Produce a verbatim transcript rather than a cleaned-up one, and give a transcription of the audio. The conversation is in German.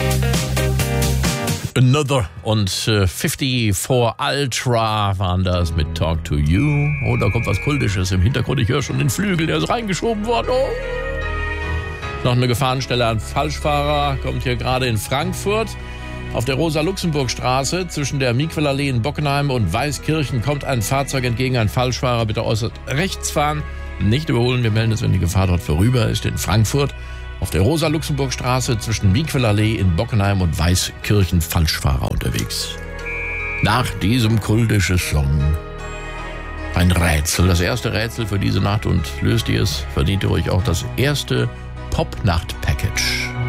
Another und äh, fünfty four Ultra waren das mit Talk to You. Oh, da kommt was Kultisches im Hintergrund. Ich höre schon den Flügel, der ist reingeschoben worden. Oh. Noch eine Gefahrenstelle an Falschfahrer kommt hier gerade in Frankfurt. Auf der Rosa-Luxemburg-Straße zwischen der Miquelallee in Bockenheim und Weißkirchen kommt ein Fahrzeug entgegen. Ein Falschfahrer, bitte äußerst rechts fahren. Nicht überholen, wir melden es, wenn die Gefahr dort vorüber ist. In Frankfurt auf der Rosa-Luxemburg-Straße zwischen Miquelallee in Bockenheim und Weißkirchen Falschfahrer unterwegs. Nach diesem kultischen Song ein Rätsel. Das erste Rätsel für diese Nacht, und löst ihr es, verdient ihr euch auch das erste Pop-Nacht-Package.